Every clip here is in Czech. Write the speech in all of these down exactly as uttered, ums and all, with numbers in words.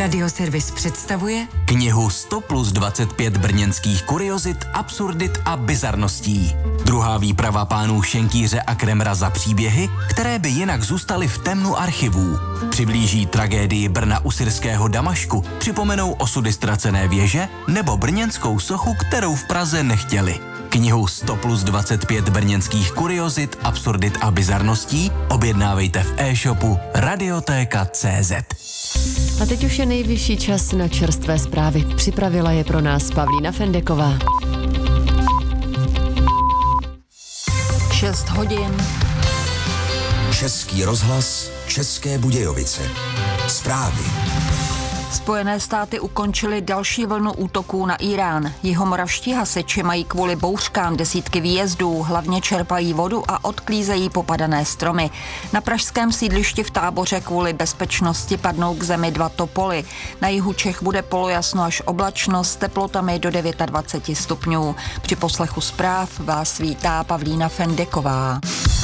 Radioservis představuje knihu sto plus dvacet pět brněnských kuriozit, absurdit a bizarností. Druhá výprava pánů Šenkýře a Kremra za příběhy, které by jinak zůstaly v temnu archivů. Přiblíží tragédii Brna u syrského Damašku, připomenou osudy ztracené věže nebo brněnskou sochu, kterou v Praze nechtěli. Knihu sto plus dvacet pět brněnských kuriozit, absurdit a bizarností objednávejte v e-shopu radiotéka tečka cé zet. A teď už je nejvyšší čas na čerstvé zprávy. Připravila je pro nás Pavlína Fendeková. šest hodin. Český rozhlas, České Budějovice. Zprávy. Spojené státy ukončily další vlnu útoků na Írán. Jihomoravští hasiči mají kvůli bouřkám desítky výjezdů, hlavně čerpají vodu a odklízejí popadané stromy. Na pražském sídlišti v Táboře kvůli bezpečnosti padnou k zemi dva topoly. Na jihu Čech bude polojasno až oblačno s teplotami do dvacet devět stupňů. Při poslechu zpráv vás vítá Pavlína Fendeková.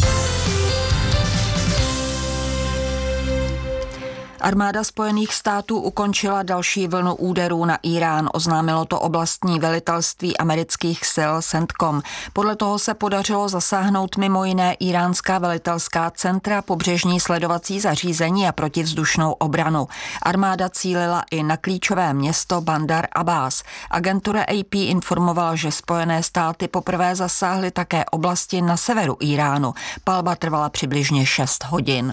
Armáda Spojených států ukončila další vlnu úderů na Írán, oznámilo to oblastní velitelství amerických sil CENTCOM. Podle toho se podařilo zasáhnout mimo jiné iránská velitelská centra, pobřežní sledovací zařízení a protivzdušnou obranu. Armáda cílila i na klíčové město Bandar Abbas. Agentura A P informovala, že Spojené státy poprvé zasáhly také oblasti na severu Iránu. Palba trvala přibližně šest hodin.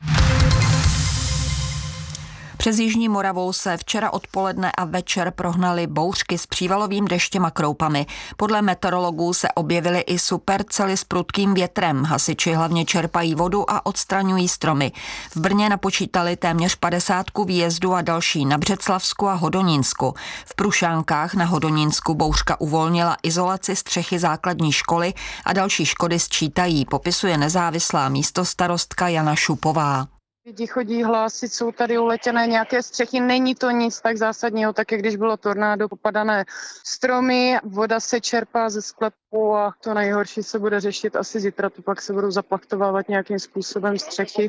Přes Jižní Moravou se včera odpoledne a večer prohnaly bouřky s přívalovým deštěm a kroupami. Podle meteorologů se objevily i supercely s prudkým větrem. Hasiči hlavně čerpají vodu a odstraňují stromy. V Brně napočítali téměř padesátku výjezdů a další na Břeclavsku a Hodonínsku. V Prušánkách na Hodonínsku bouřka uvolnila izolaci střechy základní školy a další škody sčítají, popisuje nezávislá místostarostka Jana Šupová. Lidi chodí hlásit, jsou tady uletěné nějaké střechy, není to nic tak zásadního, tak jak když bylo tornádo, popadané stromy, voda se čerpá ze sklepů a to nejhorší se bude řešit asi zítra, to pak se budou zaplachtovávat nějakým způsobem střechy.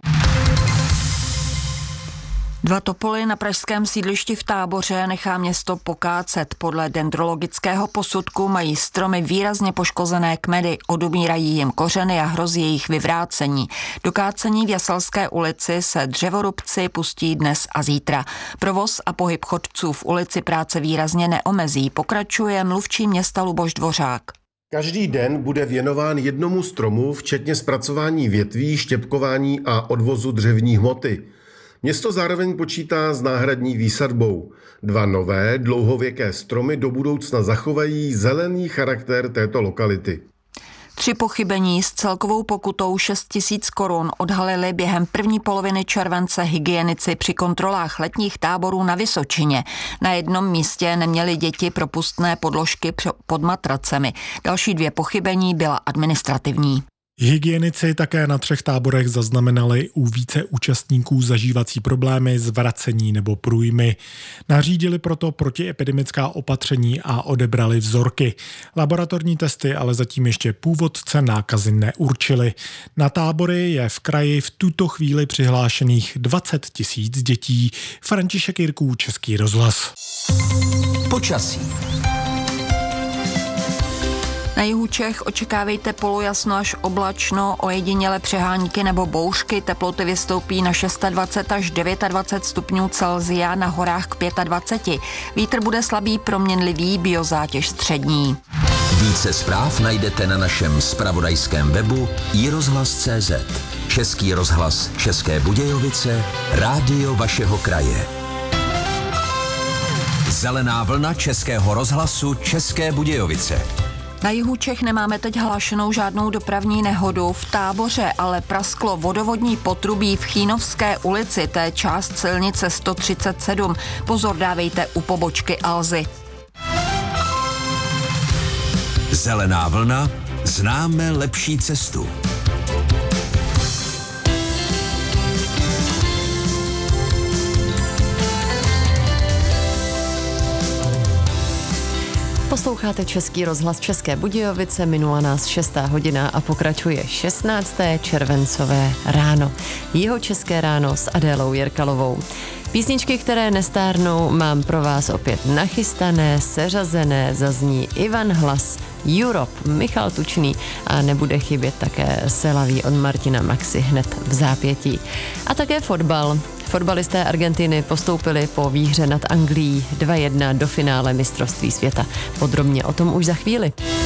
Dva topoly na pražském sídlišti v Táboře nechá město pokácet. Podle dendrologického posudku mají stromy výrazně poškozené kmeny, odumírají jim kořeny a hrozí jejich vyvrácení. Do kácení v Jaselské ulici se dřevorubci pustí dnes a zítra. Provoz a pohyb chodců v ulici Práce výrazně neomezí, pokračuje mluvčí města Luboš Dvořák. Každý den bude věnován jednomu stromu, včetně zpracování větví, štěpkování a odvozu dřevní hmoty. Město zároveň počítá s náhradní výsadbou. Dva nové, dlouhověké stromy do budoucna zachovají zelený charakter této lokality. Tři pochybení s celkovou pokutou šest tisíc korun odhalili během první poloviny července hygienici při kontrolách letních táborů na Vysočině. Na jednom místě neměly děti propustné podložky pod matracemi. Další dvě pochybení byla administrativní. Hygienici také na třech táborech zaznamenali u více účastníků zažívací problémy, zvracení nebo průjmy. Nařídili proto protiepidemická opatření a odebrali vzorky. Laboratorní testy ale zatím ještě původce nákazy neurčily. Na tábory je v kraji v tuto chvíli přihlášených dvacet tisíc dětí. František Jirků, Český rozhlas. Počasí. Na jihu Čech očekávejte polojasno až oblačno, ojediněle přehánky nebo bouřky, teploty vystoupí na dvacet šest až dvacet devět stupňů Celsia, na horách k dvacet pět. Vítr bude slabý, proměnlivý, biozátěž střední. Více zpráv najdete na našem zpravodajském webu i rozhlas tečka cé zet. Český rozhlas, České Budějovice, rádio vašeho kraje. Zelená vlna Českého rozhlasu, České Budějovice. Na jihu Čech nemáme teď hlášenou žádnou dopravní nehodu. V Táboře ale prasklo vodovodní potrubí v Chínovské ulici, to je část silnice sto třicet sedm. Pozor dávejte u pobočky Alzy. Zelená vlna, známe lepší cestu. Posloucháte Český rozhlas České Budějovice, minula nás šestá hodina a pokračuje šestnácté červencové ráno. Jihočeské ráno s Adélou Jirkalovou. Písničky, které nestárnou, mám pro vás opět nachystané, seřazené, zazní Ivan Hlas, Europe, Michal Tučný a nebude chybět také Selaví od Martina Maxi hned v zápětí. A také fotbal. Fotbalisté Argentiny postoupili po výhře nad Anglií dva jedna do finále mistrovství světa. Podrobně o tom už za chvíli.